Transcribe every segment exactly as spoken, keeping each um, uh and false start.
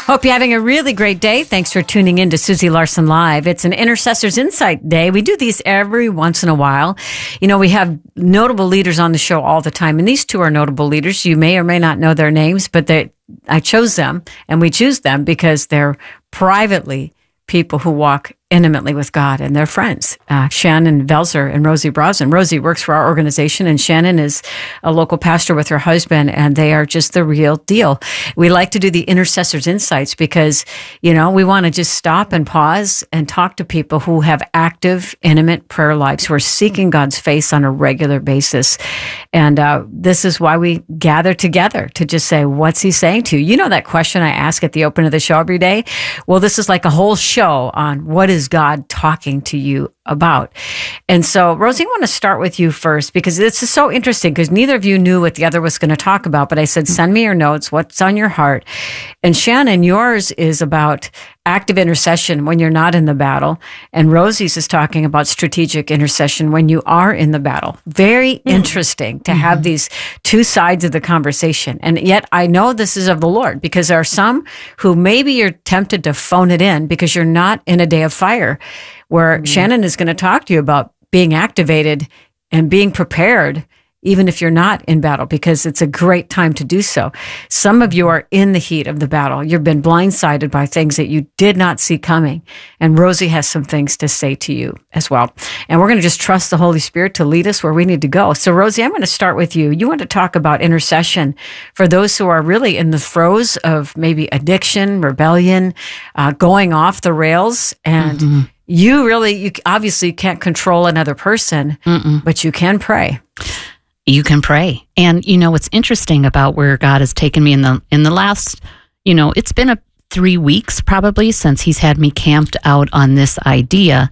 Hope you're having a really great day. Thanks for tuning in to Susie Larson Live. It's an Intercessors Insight Day. We do these every once in a while. You know, we have notable leaders on the show all the time, and these two are notable leaders. You may or may not know their names, but they, I chose them, and we choose them because they're privately people who walk intimately with God, and they're friends. Uh, Shannon Velzer and Rosie Brosnan. Rosie works for our organization, and Shannon is a local pastor with her husband, and they are just the real deal. We like to do the Intercessors Insights because, you know, we want to just stop and pause and talk to people who have active, intimate prayer lives, who are seeking God's face on a regular basis. And uh, this is why we gather together to just say, what's he saying to you? You know that question I ask at the open of the show every day? Well, this is like a whole show on what is God talking to you about. And so, Rosie, I want to start with you first because this is so interesting because neither of you knew what the other was going to talk about, but I said, send me your notes, what's on your heart. And Shannon, yours is about active intercession when you're not in the battle. And Rosie's is talking about strategic intercession when you are in the battle. Very mm. interesting to mm-hmm. have these two sides of the conversation. And yet I know this is of the Lord because there are some who maybe you're tempted to phone it in because you're not in a day of fire, where mm. Shannon is going to talk to you about being activated and being prepared even if you're not in battle, because it's a great time to do so. Some of you are in the heat of the battle. You've been blindsided by things that you did not see coming. And Rosie has some things to say to you as well. And we're going to just trust the Holy Spirit to lead us where we need to go. So Rosie, I'm going to start with you. You want to talk about intercession for those who are really in the throes of maybe addiction, rebellion, uh, going off the rails. And mm-hmm. you really, you obviously can't control another person, Mm-mm. but you can pray. You can pray. And, you know, what's interesting about where God has taken me in the in the last, you know, it's been a three weeks probably since he's had me camped out on this idea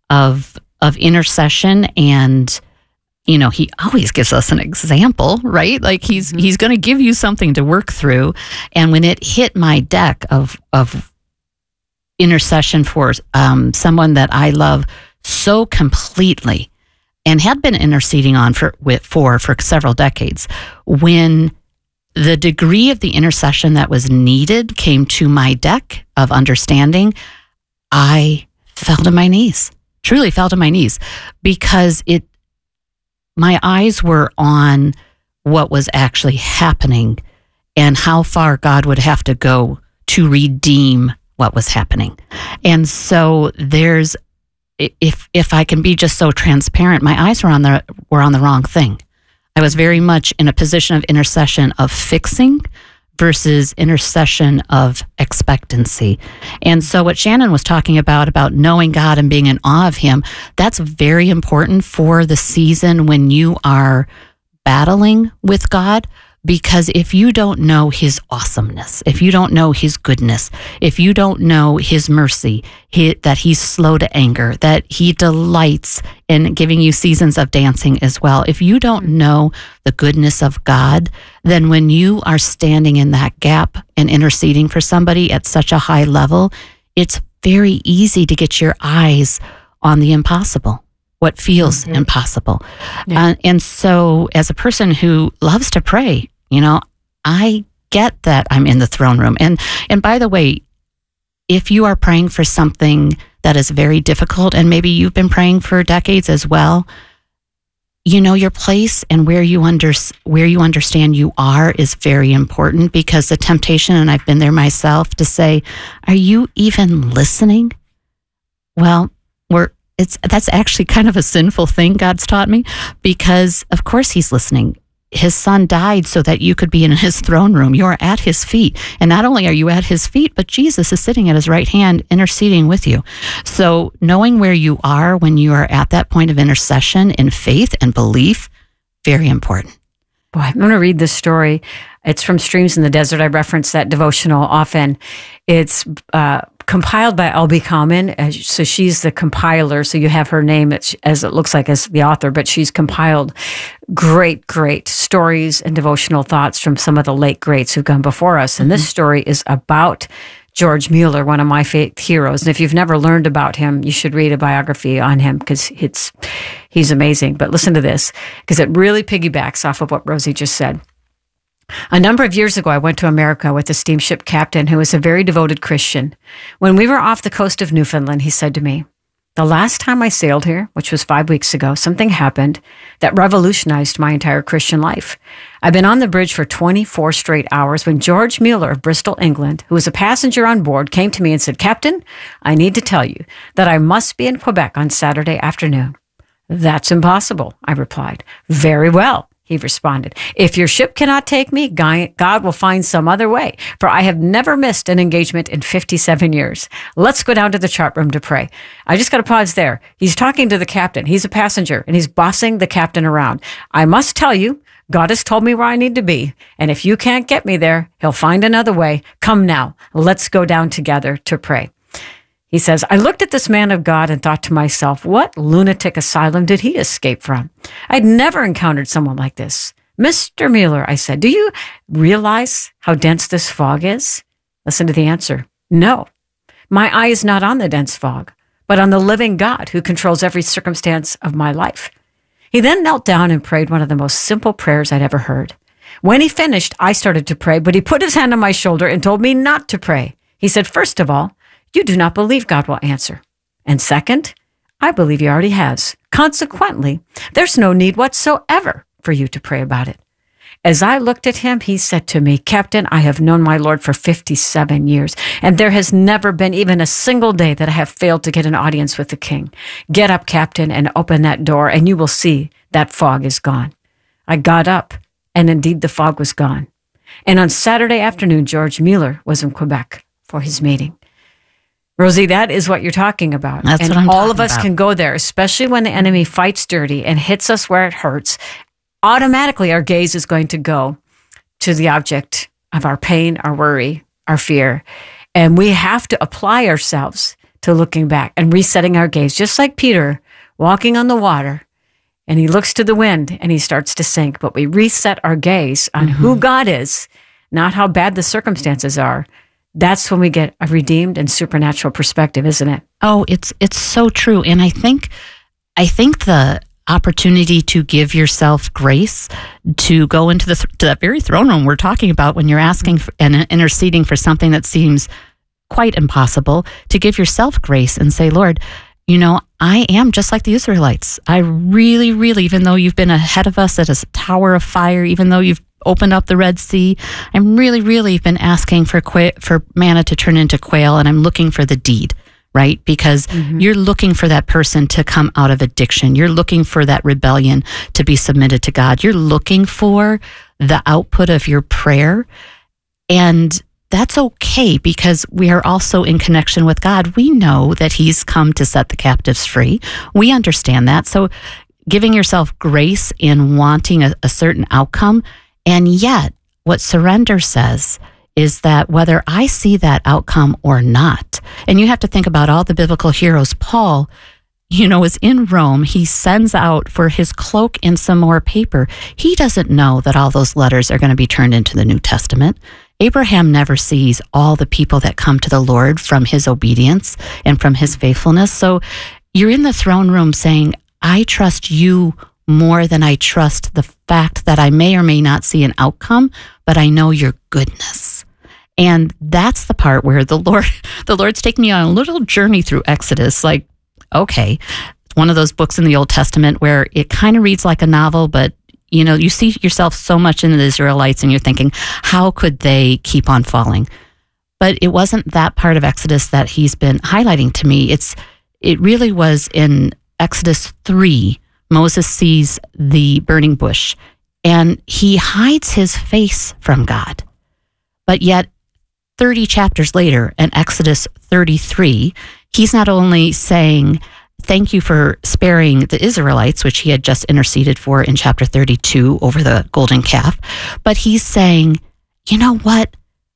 of of intercession. And, you know, he always gives us an example, right? Like he's mm-hmm. he's going to give you something to work through. And when it hit my deck of of intercession for um, someone that I love so completely, and had been interceding on for with, for for several decades, when the degree of the intercession that was needed came to my deck of understanding, I fell to my knees, truly fell to my knees, because it, my eyes were on what was actually happening and how far God would have to go to redeem what was happening. And so there's If if I can be just so transparent, my eyes were on the were on the wrong thing. I was very much in a position of intercession of fixing versus intercession of expectancy. And so what Shannon was talking about, about knowing God and being in awe of him, that's very important for the season when you are battling with God. Because if you don't know his awesomeness, if you don't know his goodness, if you don't know his mercy, he, that he's slow to anger, that he delights in giving you seasons of dancing as well, if you don't know the goodness of God, then when you are standing in that gap and interceding for somebody at such a high level, it's very easy to get your eyes on the impossible, what feels mm-hmm. impossible. Yeah. Uh, and so as a person who loves to pray, you know, I get that I'm in the throne room. And and by the way, if you are praying for something that is very difficult, and maybe you've been praying for decades as well, you know, your place and where you under, where you understand you are is very important, because the temptation, and I've been there myself, to say, are you even listening? Well, we're It's that's actually kind of a sinful thing God's taught me, because of course he's listening. His son died so that you could be in his throne room. You are at his feet. And not only are you at his feet, but Jesus is sitting at his right hand interceding with you. So knowing where you are when you are at that point of intercession in faith and belief, very important. Boy, I'm going to read this story. It's from Streams in the Desert. I reference that devotional often. It's uh, compiled by L B Common. So she's the compiler. So you have her name as it looks like as the author, but she's compiled great, great stories and devotional thoughts from some of the late greats who've gone before us. And mm-hmm. this story is about George Mueller, one of my faith heroes. And if you've never learned about him, you should read a biography on him, because it's he's amazing. But listen to this, because it really piggybacks off of what Rosie just said. A number of years ago, I went to America with a steamship captain who was a very devoted Christian. When we were off the coast of Newfoundland, he said to me, "The last time I sailed here, which was five weeks ago, something happened that revolutionized my entire Christian life. I've been on the bridge for twenty-four straight hours when George Mueller of Bristol, England, who was a passenger on board, came to me and said, 'Captain, I need to tell you that I must be in Quebec on Saturday afternoon.' 'That's impossible,' I replied. 'Very well,' he responded. 'If your ship cannot take me, God will find some other way, for I have never missed an engagement in fifty-seven years. Let's go down to the chart room to pray.'" I just got to pause there. He's talking to the captain. He's a passenger, and he's bossing the captain around. "I must tell you, God has told me where I need to be, and if you can't get me there, he'll find another way. Come now, let's go down together to pray." He says, "I looked at this man of God and thought to myself, what lunatic asylum did he escape from? I'd never encountered someone like this. 'Mister Mueller,' I said, 'do you realize how dense this fog is?' Listen to the answer. 'No, my eye is not on the dense fog, but on the living God who controls every circumstance of my life.' He then knelt down and prayed one of the most simple prayers I'd ever heard. When he finished, I started to pray, but he put his hand on my shoulder and told me not to pray. He said, 'First of all, you do not believe God will answer. And second, I believe he already has. Consequently, there's no need whatsoever for you to pray about it.' As I looked at him, he said to me, 'Captain, I have known my Lord for fifty-seven years, and there has never been even a single day that I have failed to get an audience with the king. Get up, Captain, and open that door, and you will see that fog is gone.' I got up, and indeed the fog was gone. And on Saturday afternoon, George Mueller was in Quebec for his meeting." Rosie, that is what you're talking about. That's and what I'm all talking of us about. can go there, especially when the enemy fights dirty and hits us where it hurts. Automatically, our gaze is going to go to the object of our pain, our worry, our fear. And we have to apply ourselves to looking back and resetting our gaze, just like Peter walking on the water. And he looks to the wind and he starts to sink. But we reset our gaze on mm-hmm. who God is, not how bad the circumstances are. That's when we get a redeemed and supernatural perspective, isn't it? Oh, it's it's so true. And I think I think the opportunity to give yourself grace to go into the to that very throne room we're talking about when you're asking for, and interceding for something that seems quite impossible, to give yourself grace and say, "Lord, you know, I am just like the Israelites. I really, really, even though you've been ahead of us at a tower of fire, even though you've opened up the Red Sea, I'm really, really been asking for qua- for manna to turn into quail, and I'm looking for the deed." Right? Because mm-hmm. you're looking for that person to come out of addiction. You're looking for that rebellion to be submitted to God. You're looking for the output of your prayer. And that's okay, because we are also in connection with God. We know that he's come to set the captives free. We understand that. So giving yourself grace in wanting a, a certain outcome. And yet what surrender says is that whether I see that outcome or not, and you have to think about all the biblical heroes. Paul, you know, is in Rome. He sends out for his cloak and some more paper. He doesn't know that all those letters are going to be turned into the New Testament. Abraham never sees all the people that come to the Lord from his obedience and from his faithfulness. So you're in the throne room saying, I trust you more than I trust the fact that I may or may not see an outcome, but I know your goodness. And that's the part where the Lord, the Lord's taking me on a little journey through Exodus. Like, okay, one of those books in the Old Testament where it kind of reads like a novel, but you know, you see yourself so much in the Israelites and you're thinking, how could they keep on falling? But it wasn't that part of Exodus that he's been highlighting to me. It's, it really was in Exodus three, Moses sees the burning bush and he hides his face from God. But yet thirty chapters later in Exodus thirty-three, he's not only saying, thank you for sparing the Israelites, which he had just interceded for in chapter thirty-two over the golden calf, but he's saying, you know what?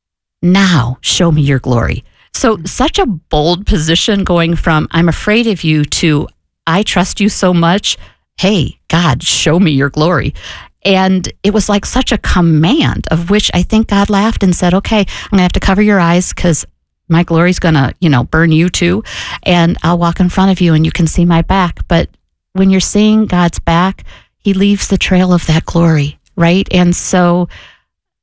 Now show me your glory. So such a bold position going from, I'm afraid of you, to, I trust you so much. Hey, God, show me your glory. And it was like such a command, of which I think God laughed and said, okay, I'm going to have to cover your eyes because my glory's going to, you know, burn you too. And I'll walk in front of you and you can see my back. But when you're seeing God's back, he leaves the trail of that glory, right? And so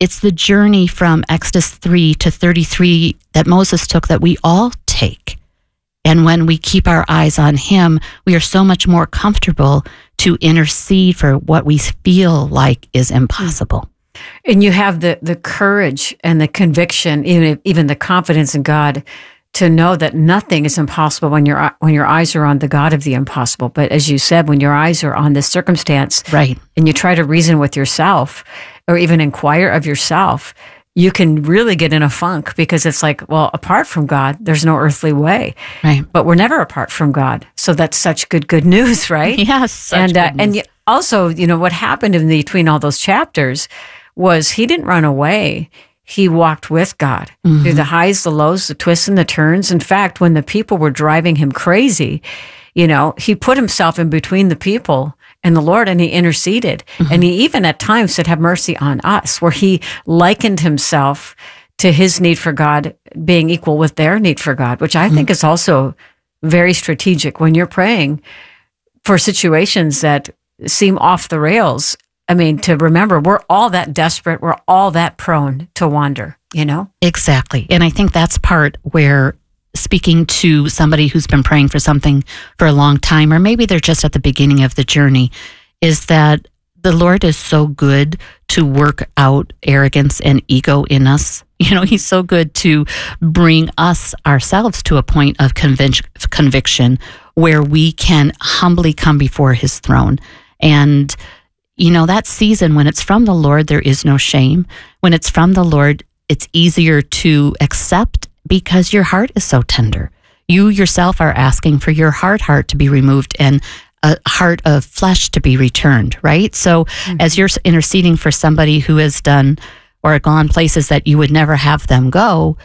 it's the journey from Exodus three to thirty-three that Moses took that we all take. And when we keep our eyes on him, we are so much more comfortable to intercede for what we feel like is impossible. And you have the, the courage and the conviction, even, even the confidence in God, to know that nothing is impossible when your when your eyes are on the God of the impossible. But as you said, when your eyes are on this circumstance, right, and you try to reason with yourself or even inquire of yourself, you can really get in a funk, because it's like, well, apart from God, there's no earthly way. Right. But we're never apart from God. So that's such good, good news, right? Yes. Such and good uh, news. and you, also, you know, what happened in between all those chapters was he didn't run away. He walked with God mm-hmm. through the highs, the lows, the twists and the turns. In fact, when the people were driving him crazy, you know, he put himself in between the people and the Lord, and he interceded. Mm-hmm. And he even at times said, have mercy on us, where he likened himself to his need for God being equal with their need for God, which I mm-hmm. think is also very strategic when you're praying for situations that seem off the rails. I mean, to remember, we're all that desperate. We're all that prone to wander, you know? Exactly. And I think that's part where speaking to somebody who's been praying for something for a long time, or maybe they're just at the beginning of the journey, is that the Lord is so good to work out arrogance and ego in us. You know, he's so good to bring us ourselves to a point of convic- conviction where we can humbly come before his throne. And you know, that season when it's from the Lord, there is no shame. When it's from the Lord, it's easier to accept because your heart is so tender. You yourself are asking for your hard heart to be removed and a heart of flesh to be returned, right? So mm-hmm. as you're interceding for somebody who has done or gone places that you would never have them go,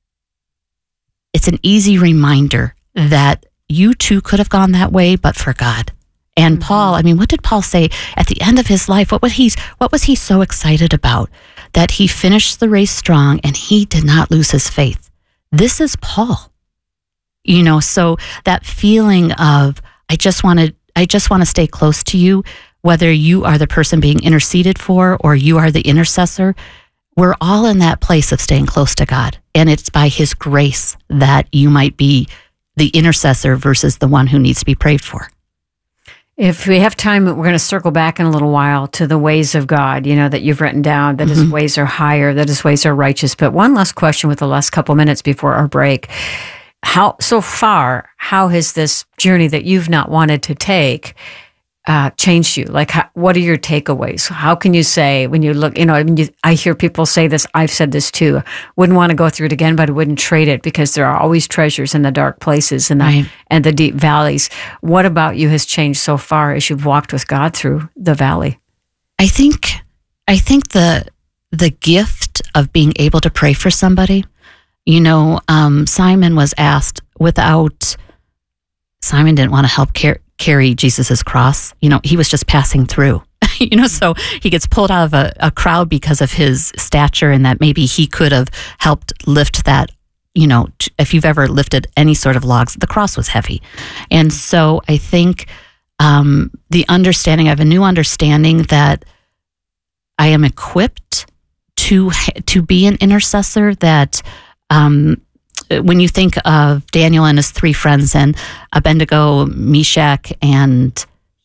it's an easy reminder that you too could have gone that way, but for God. And mm-hmm. Paul, I mean, what did Paul say at the end of his life? What was he, what was he so excited about? That he finished the race strong and he did not lose his faith. This is Paul. You know, so that feeling of, I just want to, I just want to stay close to you, whether you are the person being interceded for or you are the intercessor, we're all in that place of staying close to God. And it's by his grace that you might be the intercessor versus the one who needs to be prayed for. If we have time, we're going to circle back in a little while to the ways of God, you know, that you've written down, that mm-hmm. his ways are higher, that his ways are righteous. But one last question with the last couple minutes before our break. How, so far, how has this journey that you've not wanted to take uh, changed you? Like, how, what are your takeaways? How can you say, when you look, you know, I, mean, you, I hear people say this, I've said this too, wouldn't want to go through it again, but I wouldn't trade it because there are always treasures in the dark places and the, right. and the deep valleys. What about you has changed so far as you've walked with God through the valley? I think, I think the, the gift of being able to pray for somebody, you know, um, Simon was asked without, Simon didn't want to help care, carry Jesus's cross. You know, he was just passing through, you know, so he gets pulled out of a, a crowd because of his stature and that maybe he could have helped lift that, you know, t- if you've ever lifted any sort of logs, the cross was heavy. And so I think um, the understanding, I have a new understanding that I am equipped to, to be an intercessor, that um, when you think of Daniel and his three friends and Abednego, Meshach, and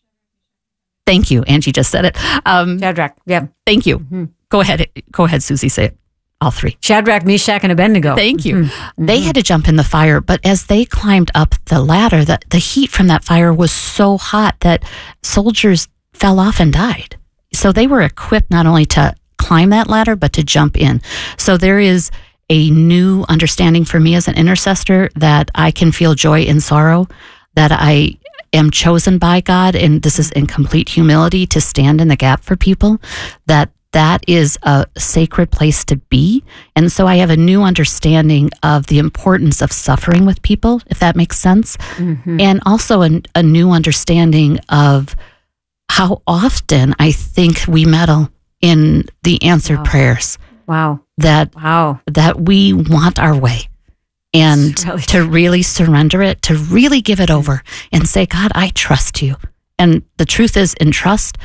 thank you, Angie just said it. Um, Shadrach, yeah. Thank you. Mm-hmm. Go ahead. Go ahead, Susie, say it. All three. Shadrach, Meshach, and Abednego. Thank you. Mm-hmm. They had to jump in the fire, but as they climbed up the ladder, the, the heat from that fire was so hot that soldiers fell off and died. So they were equipped not only to climb that ladder, but to jump in. So there is a new understanding for me as an intercessor that I can feel joy in sorrow, that I am chosen by God, and this is in complete humility to stand in the gap for people, that that is a sacred place to be. And so I have a new understanding of the importance of suffering with people, if that makes sense. Mm-hmm. And also a, a new understanding of how often I think we meddle in the answered wow. prayers. Wow. That, wow. that we want our way. And really to really surrender it, to really give it over and say, God, I trust you. And the truth is, in trust,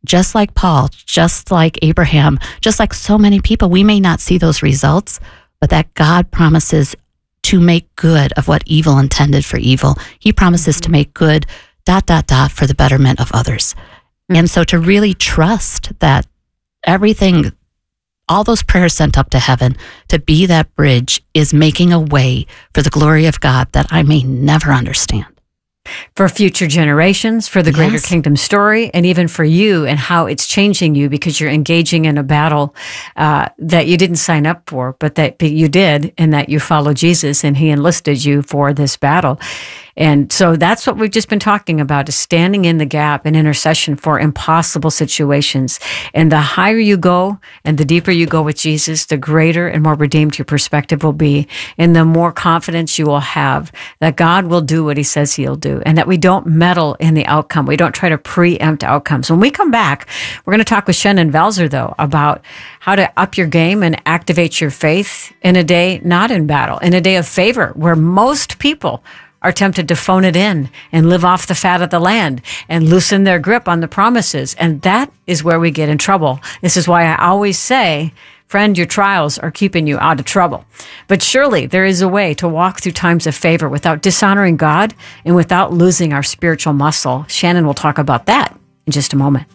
just like Paul, just like Abraham, just like so many people, we may not see those results, but that God promises to make good of what evil intended for evil. He promises to make good, dot, dot, dot, for the betterment of others. Mm-hmm. And so to really trust that everything, all those prayers sent up to heaven, to be that bridge is making a way for the glory of God that I may never understand. For future generations, for the greater yes. kingdom story, and even for you and how it's changing you because you're engaging in a battle uh, that you didn't sign up for, but that you did, and that you follow Jesus and he enlisted you for this battle. And so that's what we've just been talking about, is standing in the gap and intercession for impossible situations. And the higher you go and the deeper you go with Jesus, the greater and more redeemed your perspective will be. And the more confidence you will have that God will do what he says he'll do, and that we don't meddle in the outcome. We don't try to preempt outcomes. When we come back, we're going to talk with Shannon Valzer, though, about how to up your game and activate your faith in a day not in battle, in a day of favor, where most people are tempted to phone it in and live off the fat of the land and loosen their grip on the promises. And that is where we get in trouble. This is why I always say, friend, your trials are keeping you out of trouble. But surely there is a way to walk through times of favor without dishonoring God and without losing our spiritual muscle. Shannon will talk about that in just a moment.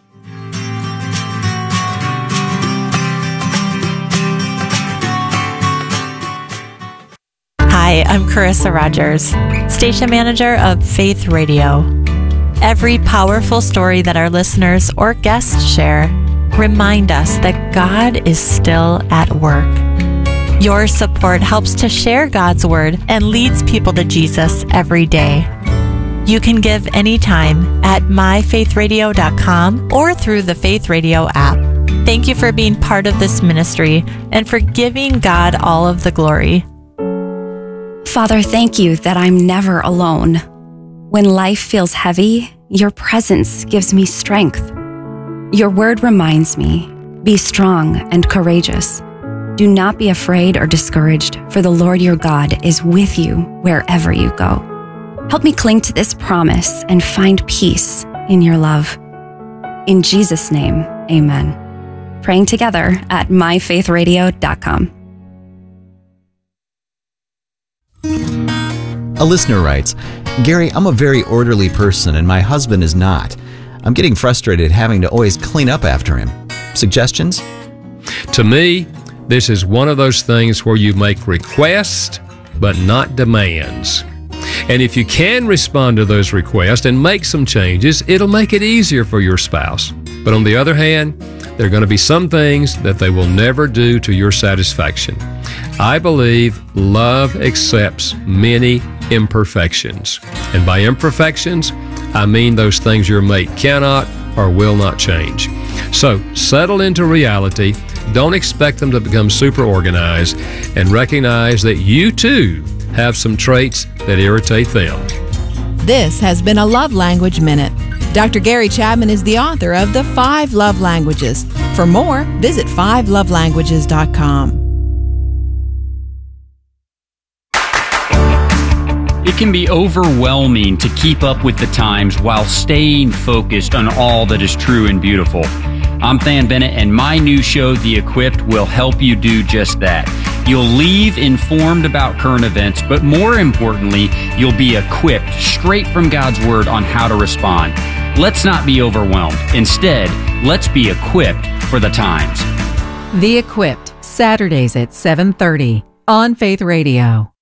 Hi, I'm Carissa Rogers, station manager of Faith Radio. Every powerful story that our listeners or guests share remind us that God is still at work. Your support helps to share God's word and leads people to Jesus every day. You can give anytime at my faith radio dot com or through the Faith Radio app. Thank you for being part of this ministry and for giving God all of the glory. Father, thank you that I'm never alone. When life feels heavy, your presence gives me strength. Your word reminds me, be strong and courageous. Do not be afraid or discouraged, for the Lord your God is with you wherever you go. Help me cling to this promise and find peace in your love. In Jesus' name, amen. Praying together at my faith radio dot com. A listener writes, Gary, I'm a very orderly person and my husband is not. I'm getting frustrated having to always clean up after him. Suggestions? To me, this is one of those things where you make requests, but not demands. And if you can respond to those requests and make some changes, it'll make it easier for your spouse. But on the other hand, there are going to be some things that they will never do to your satisfaction. I believe love accepts many imperfections. And by imperfections, I mean those things your mate cannot or will not change. So settle into reality. Don't expect them to become super organized, and recognize that you too have some traits that irritate them. This has been a Love Language Minute. Doctor Gary Chapman is the author of The Five Love Languages. For more, visit five love languages dot com. It can be overwhelming to keep up with the times while staying focused on all that is true and beautiful. I'm Than Bennett, and my new show, The Equipped, will help you do just that. You'll leave informed about current events, but more importantly, you'll be equipped straight from God's Word on how to respond. Let's not be overwhelmed. Instead, let's be equipped for the times. The Equipped, Saturdays at seven thirty on Faith Radio.